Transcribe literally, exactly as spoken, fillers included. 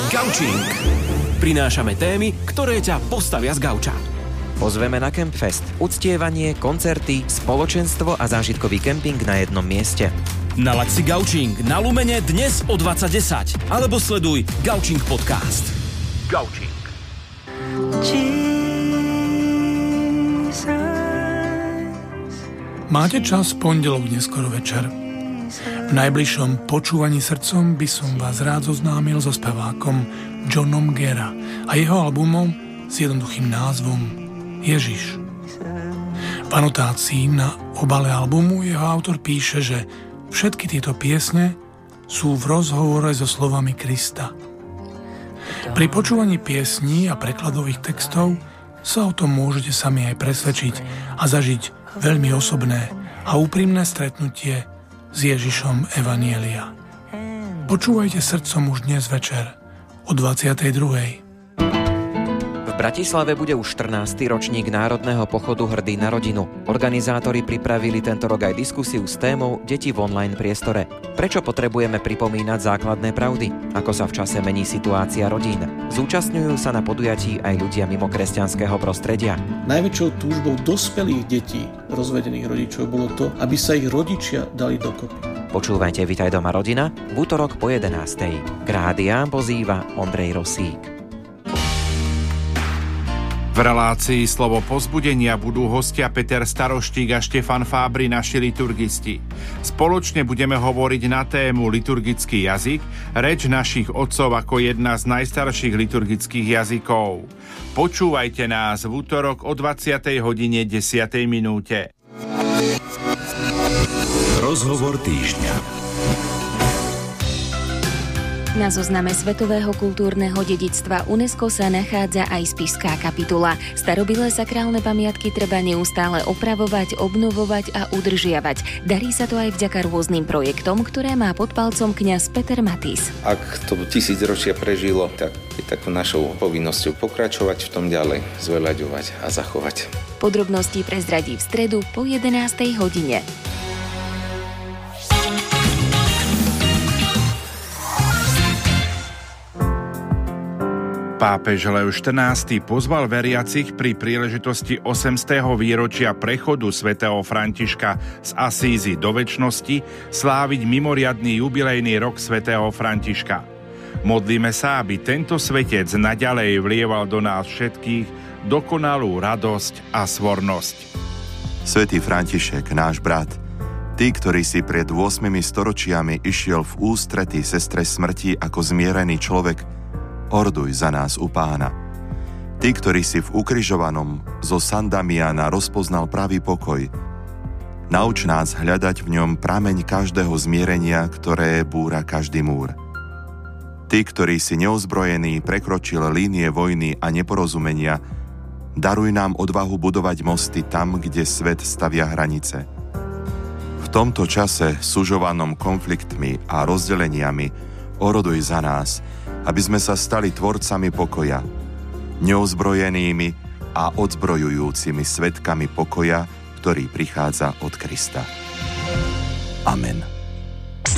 Gaučing. Prinášame témy, ktoré ťa postavia z gauča. Pozveme na Campfest, uctievanie, koncerty, spoločenstvo a zážitkový kemping na jednom mieste. Nalaď si Gaučing na Lumene dnes o dvadsať desať. Alebo sleduj Gaučing podcast. Gaučing. Máte čas v pondelok neskoro večer? V najbližšom počúvaní srdcom by som vás rád zoznámil so spevákom Johnom Gera a jeho albumom s jednoduchým názvom Ježiš. V anotácii na obale albumu jeho autor píše, že všetky tieto piesne sú v rozhovore so slovami Krista. Pri počúvaní piesní a prekladových textov sa o tom môžete sami aj presvedčiť a zažiť veľmi osobné a úprimné stretnutie s Ježišom Evanielia. Počúvajte srdcom už dnes večer o dvadsiatej druhej. V Bratislave bude už štrnásty ročník Národného pochodu Hrdý na rodinu. Organizátori pripravili tento rok aj diskusiu s témou Deti v online priestore. Prečo potrebujeme pripomínať základné pravdy? Ako sa v čase mení situácia rodín? Zúčastňujú sa na podujatí aj ľudia mimo kresťanského prostredia. Najväčšou túžbou dospelých detí rozvedených rodičov bolo to, aby sa ich rodičia dali dokopy. Počúvajte Vitaj doma rodina v útorok po jedenástej. K rádiám pozýva Ondrej Rosík. V relácii Slovo povzbudenia budú hostia Peter Staroštík a Štefan Fábri, naši liturgisti. Spoločne budeme hovoriť na tému liturgický jazyk, reč našich otcov ako jedna z najstarších liturgických jazykov. Počúvajte nás v útorok o dvadsiatej hodine desiatej minúte. Rozhovor týždňa. Na zozname Svetového kultúrneho dedičstva UNESCO sa nachádza aj Spišská kapitula. Starobilé sakrálne pamiatky treba neustále opravovať, obnovovať a udržiavať. Darí sa to aj vďaka rôznym projektom, ktoré má pod palcom kňaz Peter Matís. Ak to tisícročia prežilo, tak je takou našou povinnosťou pokračovať v tom ďalej, zveľaďovať a zachovať. Podrobnosti prezradí v stredu po jedenástej hodine. Pápež Leo štrnásty pozval veriacich pri príležitosti osemstého výročia prechodu svätého Františka z Asízy do večnosti sláviť mimoriadny jubilejný rok svätého Františka. Modlíme sa, aby tento svetec naďalej vlieval do nás všetkých dokonalú radosť a svornosť. Svätý František, náš brat, ty, ktorý si pred ôsmimi storočiami išiel v ústrety sestre smrti ako zmierený človek, orduj za nás u Pána. Ty, ktorý si v ukrižovanom zo San Damiana rozpoznal pravý pokoj, nauč nás hľadať v ňom prameň každého zmierenia, ktoré búra každý múr. Ty, ktorý si neozbrojený prekročil línie vojny a neporozumenia, daruj nám odvahu budovať mosty tam, kde svet stavia hranice. V tomto čase sužovanom konfliktmi a rozdeleniami oroduj za nás, aby sme sa stali tvorcami pokoja, neozbrojenými a odzbrojujúcimi svedkami pokoja, ktorý prichádza od Krista. Amen.